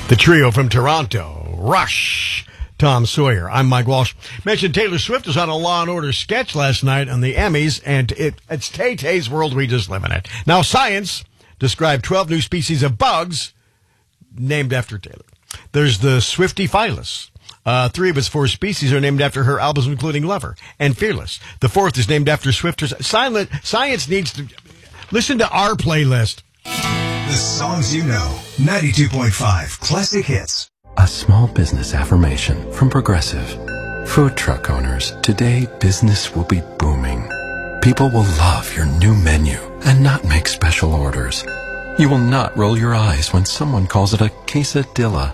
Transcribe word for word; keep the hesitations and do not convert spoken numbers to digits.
The trio from Toronto, Rush, Tom Sawyer. I'm Mike Walsh. Mentioned Taylor Swift was on a Law and Order sketch last night on the Emmys, and it, it's Tay-Tay's world. We just live in it. Now, science described twelve new species of bugs named after Taylor. There's the Swiftie-Phyllis. Uh, three of its four species are named after her albums, including Lover and Fearless. The fourth is named after Swifters. Silent Science needs to listen to our playlist. The songs you know. ninety-two point five Classic Hits. A small business affirmation from Progressive. Food truck owners, today business will be booming. People will love your new menu and not make special orders. You will not roll your eyes when someone calls it a quesadilla.